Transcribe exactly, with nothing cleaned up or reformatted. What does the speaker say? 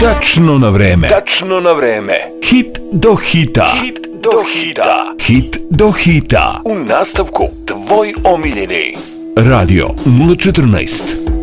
Tačno na vreme. Tačno na vreme. Hit do hita. Hit do hita. Hit do hita. U nastavku tvoj omiljeni. Radio nula četrnaest.